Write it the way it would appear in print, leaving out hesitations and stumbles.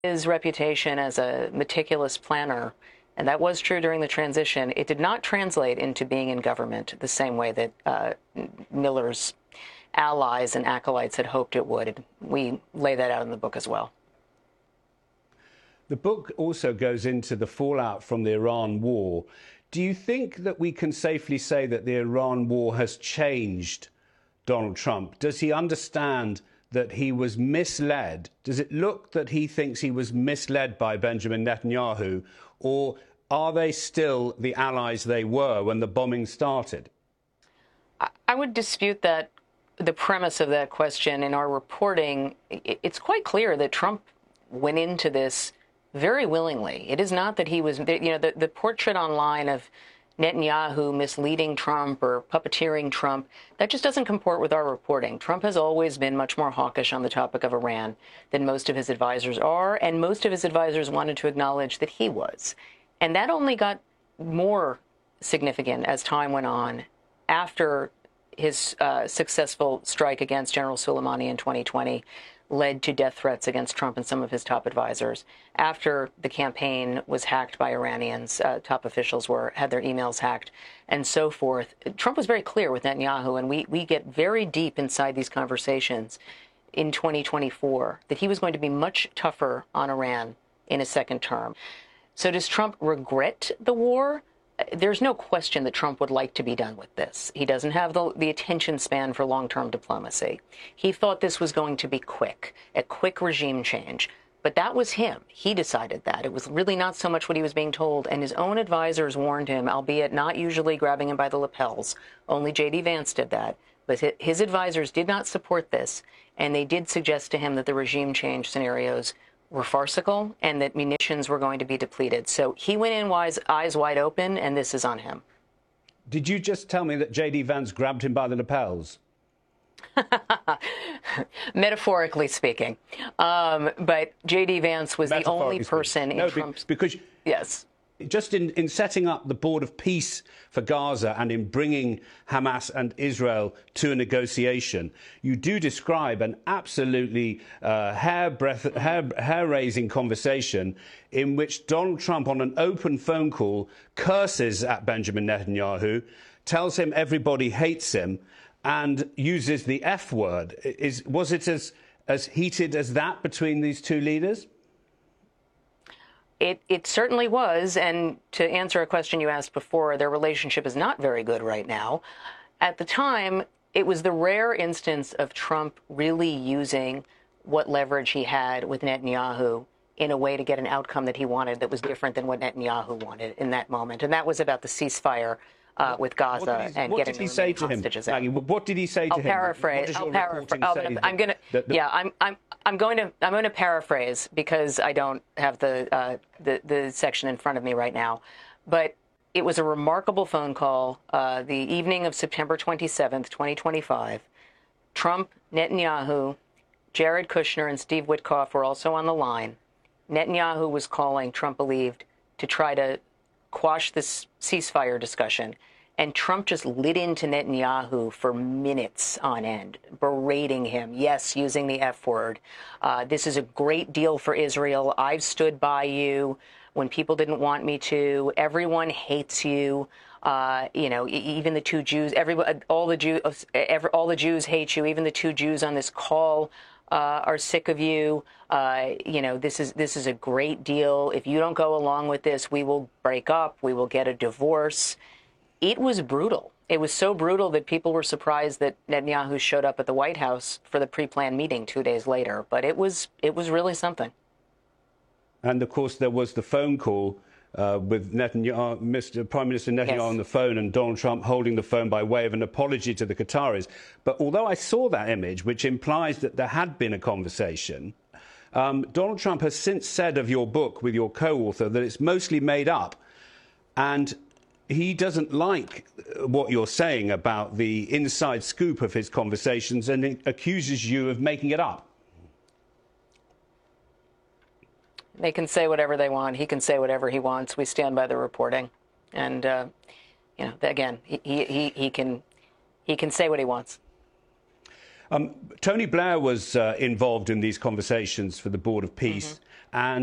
His reputation as a meticulous planner, and that was true during the transition, it did not translate into being in government the same way that Miller's allies and acolytes had hoped it would. We lay that out in the book as well. The book also goes into the fallout from the Iran war. Do you think that we can safely say that the Iran war has changed Donald Trump? Does he understand that he was misled? Does it look that he thinks he was misled by Benjamin Netanyahu, or are they still the allies they were when the bombing started? I would dispute that, the premise of that question. In our reporting, it's quite clear that Trump went into this very willingly. It is not that he was, the portrait online of Netanyahu misleading Trump or puppeteering Trump, that just doesn't comport with our reporting. Trump has always been much more hawkish on the topic of Iran than most of his advisors are, and most of his advisors wanted to acknowledge that he was. And that only got more significant as time went on after his successful strike against General Soleimani in 2020 led to death threats against Trump and some of his top advisors. After the campaign was hacked by Iranians, top officials had their emails hacked and so forth. Trump was very clear with Netanyahu, and we get very deep inside these conversations in 2024 that he was going to be much tougher on Iran in his second term. So does Trump regret the war? There's no question that Trump would like to be done with this. He doesn't have the attention span for long-term diplomacy. He thought this was going to be a quick regime change. But that was him. He decided that. It was really not so much what he was being told. And his own advisors warned him, albeit not usually grabbing him by the lapels. Only J.D. Vance did that. But his advisors did not support this. And they did suggest to him that the regime change scenarios were farcical and that munitions were going to be depleted. So he went in eyes wide open, and this is on him. Did you just tell me that J.D. Vance grabbed him by the lapels? Metaphorically speaking. But J.D. Vance was the only person in Trump's... Because yes. Just in setting up the Board of Peace for Gaza and in bringing Hamas and Israel to a negotiation, you do describe an absolutely hair-raising conversation in which Donald Trump, on an open phone call, curses at Benjamin Netanyahu, tells him everybody hates him, and uses the F word. Was it as heated as that between these two leaders? It certainly was, and to answer a question you asked before, their relationship is not very good right now. At the time, it was the rare instance of Trump really using what leverage he had with Netanyahu in a way to get an outcome that he wanted that was different than what Netanyahu wanted in that moment, and that was about the ceasefire with Gaza and getting the hostages out. What did he say to him? I'll paraphrase. I'm going to paraphrase because I don't have the section in front of me right now. But it was a remarkable phone call the evening of September 27th, 2025. Trump, Netanyahu, Jared Kushner, and Steve Witkoff were also on the line. Netanyahu was calling, Trump believed, to try to quash this ceasefire discussion. And Trump just lit into Netanyahu for minutes on end, berating him, yes, using the F word. This is a great deal for Israel. I've stood by you when people didn't want me to. Everyone hates you. Even the two Jews, all the Jews hate you. Even the two Jews on this call are sick of you. This is a great deal. If you don't go along with this, we will break up. We will get a divorce. It was brutal. It was so brutal that people were surprised that Netanyahu showed up at the White House for the pre-planned meeting 2 days later. But it was really something. And of course, there was the phone call with Netanyahu, Prime Minister Netanyahu, yes, on the phone, and Donald Trump holding the phone by way of an apology to the Qataris. But although I saw that image, which implies that there had been a conversation, Donald Trump has since said of your book with your co-author that it's mostly made up, and he doesn't like what you're saying about the inside scoop of his conversations and accuses you of making it up. They can say whatever they want. He can say whatever he wants. We stand by the reporting. And, again, he can say what he wants. Tony Blair was involved in these conversations for the Board of Peace, and